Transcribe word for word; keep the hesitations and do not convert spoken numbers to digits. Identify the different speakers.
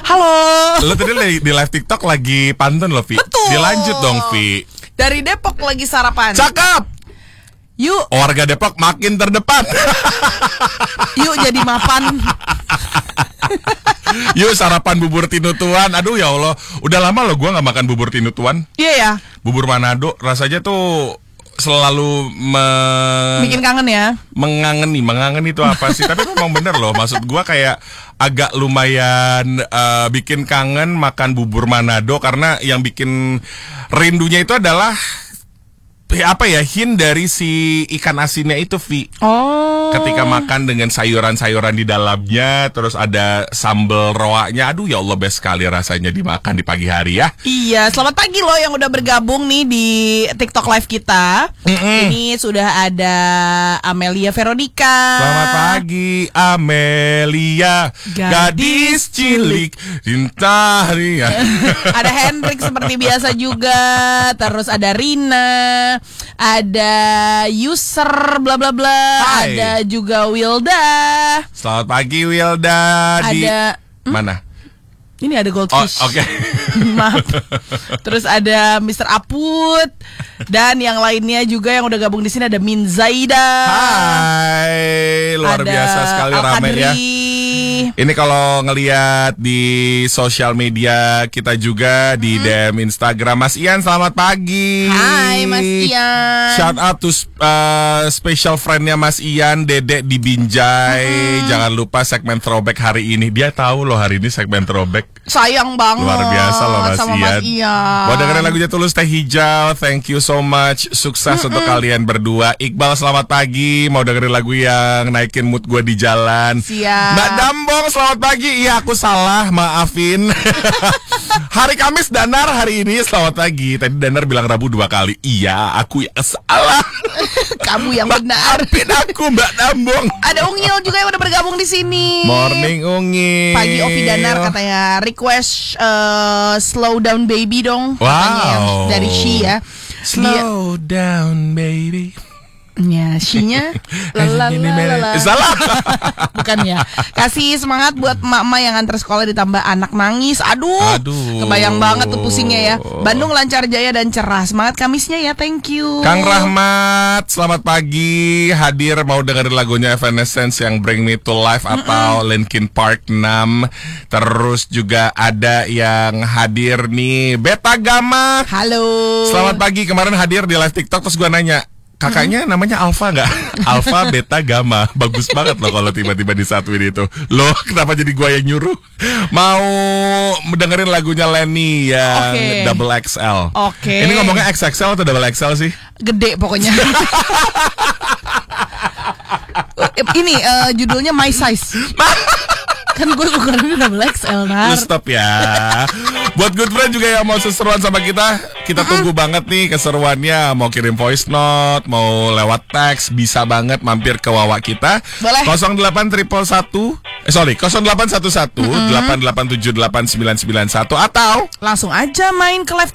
Speaker 1: Halo.
Speaker 2: Lo tadi di, di live TikTok lagi pantun loh, Vi.
Speaker 1: Betul.
Speaker 2: Dilanjut dong, Vi.
Speaker 1: Dari Depok lagi sarapan.
Speaker 2: Cakep.
Speaker 1: Yuk.
Speaker 2: Warga Depok makin terdepan.
Speaker 1: Yuk jadi mapan.
Speaker 2: Yuk sarapan bubur tinutuan. Aduh ya Allah, udah lama loh gue nggak makan bubur tinutuan.
Speaker 1: Iya ya.
Speaker 2: Bubur Manado rasanya tuh selalu me-
Speaker 1: bikin kangen ya.
Speaker 2: Mengangeni, mengangeni itu apa sih? Tapi memang bener loh, maksud gue kayak agak lumayan uh, bikin kangen makan bubur Manado karena yang bikin rindunya itu adalah apa ya, hint dari si ikan asinnya itu, Vi.
Speaker 1: Oh.
Speaker 2: Ketika makan dengan sayuran-sayuran di dalamnya, terus ada sambal roaknya. Aduh ya Allah, best sekali rasanya dimakan di pagi hari ya.
Speaker 1: Iya, selamat pagi loh yang udah bergabung nih di TikTok live kita. Mm-mm. Ini sudah ada Amelia Veronica.
Speaker 2: Selamat pagi Amelia, gadis, gadis cilik cinta ria.
Speaker 1: Ada Hendrik seperti biasa juga. Terus ada Rina, ada user bla bla bla.
Speaker 2: Hai.
Speaker 1: Ada juga Wilda.
Speaker 2: Selamat pagi Wilda. Di
Speaker 1: ada hmm?
Speaker 2: mana?
Speaker 1: Ini ada Goldfish.
Speaker 2: Oh, oke. Okay.
Speaker 1: Maaf. Terus ada mister Aput dan yang lainnya juga yang udah gabung di sini ada Min Zaida.
Speaker 2: Hai, luar
Speaker 1: ada
Speaker 2: biasa sekali rame ya. Ini kalau ngelihat di sosial media kita juga di hmm. D M Instagram Mas Ian, selamat pagi.
Speaker 1: Hai Mas Ian.
Speaker 2: Shout out to uh, special friendnya Mas Ian, Dedek di Binjai. Hmm. Jangan lupa segmen throwback hari ini. Dia tahu loh hari ini segmen throwback.
Speaker 1: Sayang banget.
Speaker 2: Luar biasa loh Mas
Speaker 1: sama
Speaker 2: Ian.
Speaker 1: Mas Ian.
Speaker 2: Mau dengerin lagunya Tulus Teh Hijau. Thank you so much. Sukses Mm-mm. untuk kalian berdua. Iqbal selamat pagi. Mau dengerin lagu yang naikin mood gue di jalan.
Speaker 1: Siap.
Speaker 2: Mbak Dambong selamat pagi. Iya aku salah, maafin. Hari Kamis Danar hari ini selamat pagi. Tadi Danar bilang Rabu dua kali. Iya aku yang salah.
Speaker 1: Kamu yang benar.
Speaker 2: Maafin aku Mbak Dambong.
Speaker 1: Ada Ungil juga yang udah bergabung di sini.
Speaker 2: Morning Ungil.
Speaker 1: Pagi Ovi Danar katanya request uh, slow down baby dong.
Speaker 2: Wow.
Speaker 1: Katanya yang dari She ya.
Speaker 2: Slow Dia, down baby.
Speaker 1: Ya, She-nya lalalala.
Speaker 2: Salah.
Speaker 1: Bukan ya. Kasih semangat buat emak-emak yang antar sekolah ditambah anak nangis. Aduh,
Speaker 2: Aduh.
Speaker 1: Kebayang banget tuh pusingnya ya. Bandung lancar jaya dan cerah. Semangat Kamisnya ya, thank you.
Speaker 2: Kang Rahmat, selamat pagi. Hadir mau dengerin lagunya Evanescence yang Bring Me to Life atau Mm-mm. Linkin Park enam. Terus juga ada yang hadir nih, Beta Gamma.
Speaker 1: Halo.
Speaker 2: Selamat pagi, kemarin hadir di live TikTok terus gue nanya, kakaknya hmm. namanya Alfa nggak? Alfa, Beta, Gamma. Bagus banget loh kalau tiba-tiba disatuin itu. Loh, kenapa jadi gua yang nyuruh? Mau mendengerin lagunya Lenny yang okay. Double X L.
Speaker 1: Oke. Okay.
Speaker 2: Ini ngomongnya X X L atau Double X L sih?
Speaker 1: Gede pokoknya. Ini uh, judulnya My Size. Kan gue ukurannya double X L, Nar.
Speaker 2: Lu stop ya. Buat good friend juga yang mau seseruan sama kita, kita tunggu banget nih keseruannya. Mau kirim voice note, mau lewat teks, bisa banget mampir ke Wawa kita.
Speaker 1: Boleh.
Speaker 2: nol delapan satu satu Eh sorry nol delapan satu satu delapan delapan tujuh delapan sembilan sembilan satu atau
Speaker 1: langsung aja main ke live